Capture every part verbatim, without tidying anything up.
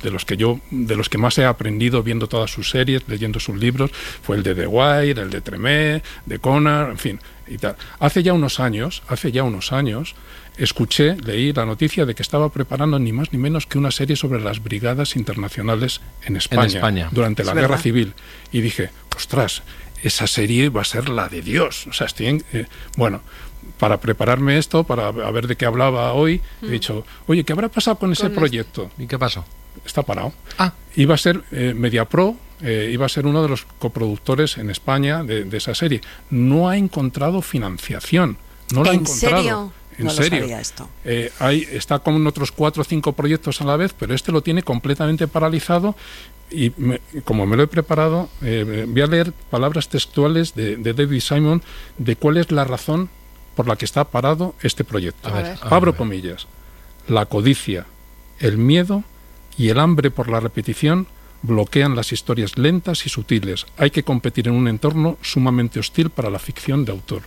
de los que yo, de los que más he aprendido viendo todas sus series, leyendo sus libros, fue el de The Wire, el de Tremé, de Connor, en fin, y tal. Hace ya unos años, hace ya unos años, escuché, leí la noticia de que estaba preparando ni más ni menos que una serie sobre las brigadas internacionales en España, en España. durante la Es Guerra verdad. Civil. Y dije, ostras, esa serie va a ser la de Dios. O sea, estoy en, eh, bueno, para prepararme esto, para a ver de qué hablaba hoy, mm. he dicho, oye, ¿qué habrá pasado con, con ese proyecto? ¿Y qué pasó? Está parado. Ah. Iba a ser eh, Mediapro, eh, iba a ser uno de los coproductores en España de, de esa serie. No ha encontrado financiación. No la ha ¿En encontrado. serio? En no serio. Lo sabía esto. Eh, hay, está con otros cuatro o cinco proyectos a la vez, pero este lo tiene completamente paralizado. Y me, como me lo he preparado, eh, voy a leer palabras textuales de, de David Simon de cuál es la razón por la que está parado este proyecto. A ver, a ver, Abro a ver. comillas. La codicia, el miedo y el hambre por la repetición bloquean las historias lentas y sutiles. Hay que competir en un entorno sumamente hostil para la ficción de autor.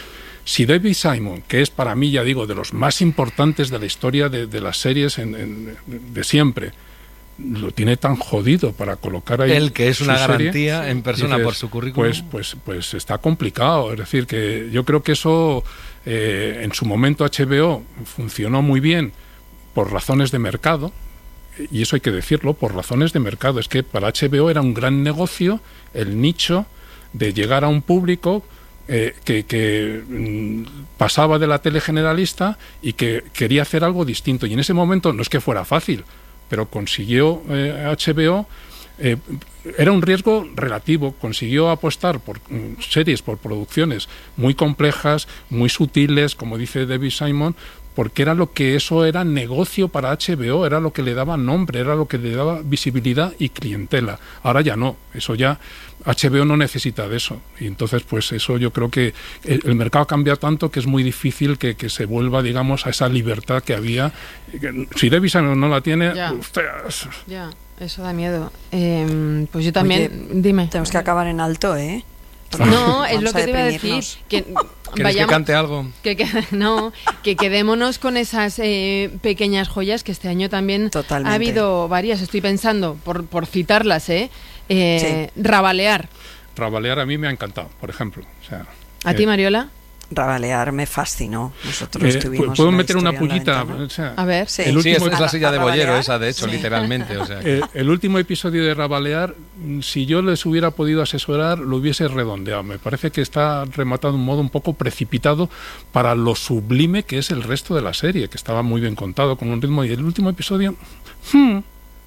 Si David Simon, que es para mí, ya digo, de los más importantes de la historia de, de las series en, en, de siempre, lo tiene tan jodido para colocar ahí él, que es una garantía serie, en persona dices, por su currículum, pues, pues, pues está complicado. Es decir, que yo creo que eso eh, en su momento H B O funcionó muy bien por razones de mercado, y eso hay que decirlo, por razones de mercado. Es que para H B O era un gran negocio el nicho de llegar a un público Eh, que, que mm, pasaba de la tele generalista y que quería hacer algo distinto. Y en ese momento no es que fuera fácil, pero consiguió eh, H B O, eh, era un riesgo relativo, consiguió apostar por mm, series, por producciones muy complejas, muy sutiles, como dice David Simon, porque era lo que eso era negocio para H B O, era lo que le daba nombre, era lo que le daba visibilidad y clientela. Ahora ya no, eso ya H B O no necesita de eso. Y entonces, pues eso yo creo que el, el mercado ha cambiado tanto que es muy difícil que, que se vuelva, digamos, a esa libertad que había. Si David Simon no la tiene, ya. Ustedes. Ya, eso da miedo. Eh, pues yo también, Oye, dime. Tenemos que acabar en alto, ¿eh? No, es Vamos lo que a te iba a deprimirnos. decir. Que ¿Quieres vayamos, que cante algo? Que, que, no, que quedémonos con esas eh, pequeñas joyas que este año también Totalmente. ha habido varias. Estoy pensando, por, por citarlas, ¿eh? eh Sí. Rabalear. Rabalear a mí me ha encantado, por ejemplo. O sea, ¿A eh, ti, Mariola? Rabalear me fascinó. Nosotros eh, estuvimos ¿Puedo en la meter una historia en la pullita? ventana. O sea, A ver. Sí. el Sí, último es, es la silla de boyero Rabalear. esa, de hecho, Sí. literalmente. O sea, Eh, el último episodio de Rabalear, mm, si yo les hubiera podido asesorar, lo hubiese redondeado. Me parece que está rematado de un modo un poco precipitado para lo sublime que es el resto de la serie, que estaba muy bien contado, con un ritmo. Y el último episodio... hmm,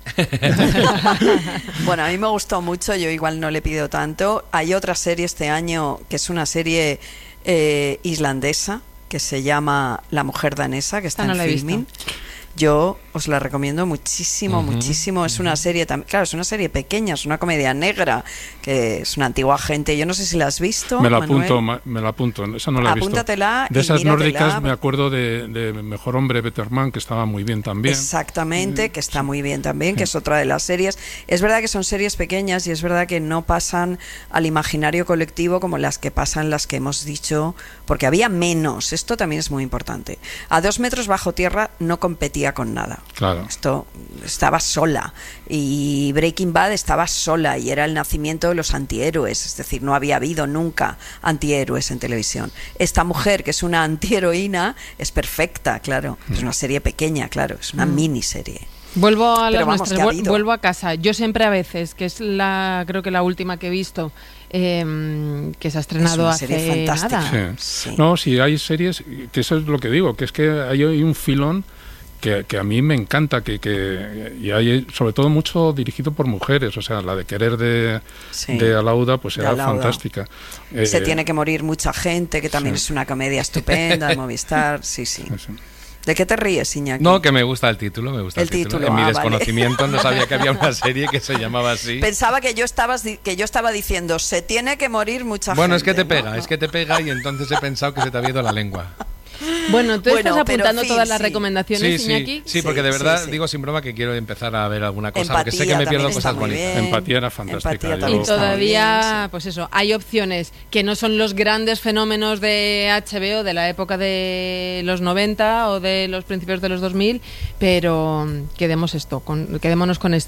Bueno, a mí me gustó mucho, yo igual no le pido tanto. Hay otra serie este año que es una serie eh, islandesa que se llama La mujer danesa, que está Ah, no en la he Filmin. visto. Yo os la recomiendo muchísimo, Ujú, muchísimo. Es una serie también, claro, es una serie pequeña, es una comedia negra, que es una antigua gente. Yo no sé si la has visto. me la Manuel. apunto, ma- me la apunto. Esa no la he visto. Apúntatela De y esas míratela. nórdicas me acuerdo de, de Mejor Hombre, Better Man, que estaba muy bien también. Exactamente, que está muy bien también, que es otra de las series. Es verdad que son series pequeñas y es verdad que no pasan al imaginario colectivo como las que pasan las que hemos dicho, porque había menos. Esto también es muy importante. A dos metros bajo tierra no competía con nada. Claro. Esto estaba sola y Breaking Bad estaba sola y era el nacimiento de los antihéroes, es decir, no había habido nunca antihéroes en televisión. Esta mujer, que es una antiheroína, es perfecta, claro. Es una serie pequeña, claro, es una Mm. miniserie. Vuelvo a Pero las vamos, nuestras, que ha vuel- habido. vuelvo a casa. Yo siempre a veces, que es la, creo que la última que he visto, eh, que se ha estrenado una hace serie fantástica. nada. Sí. Sí. No, si hay series, que eso es lo que digo, que es que hay hay un filón que, que a mí me encanta, que, que y hay sobre todo mucho dirigido por mujeres, o sea, la de Querer de, Sí. de Alauda, pues De era Alauda. fantástica. Se Eh, tiene que morir mucha gente, que también sí. es una comedia estupenda de Movistar, sí, sí. sí. ¿De qué te ríes, Iñaki? no, que me gusta el título, me gusta el, El título, En mi ah, desconocimiento vale. no sabía que había una serie que se llamaba así. Pensaba que yo, estabas di- que yo estaba diciendo, se tiene que morir mucha gente. Bueno, es que te ¿no? pega, No. es que te pega y entonces he pensado que se te había ido la lengua. Bueno, tú Bueno, estás pero, apuntando en fin, todas las sí. recomendaciones, Sí, Iñaki. sí, sí, Sí, porque de sí, verdad sí. digo sin broma que quiero empezar a ver alguna cosa, porque sé que Empatía me pierdo también está cosas muy bonitas. bien. Empatía era fantástica, Empatía yo- también Y está muy todavía, bien, sí. pues eso, hay opciones que no son los grandes fenómenos de H B O de la época de los noventa o de los principios de los dos mil, pero quedemos esto, con, quedémonos con esto.